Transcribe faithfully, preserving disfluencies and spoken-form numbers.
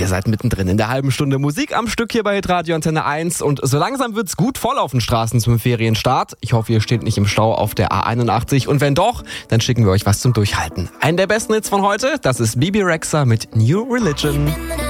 ihr seid mittendrin in der halben Stunde Musik am Stück hier bei Radio Antenne eins und so langsam wird's gut voll auf den Straßen zum Ferienstart. Ich hoffe, ihr steht nicht im Stau auf der A einundachtzig und wenn doch, dann schicken wir euch was zum Durchhalten. Einen der besten Hits von heute, das ist Bebe Rexha mit New Religion.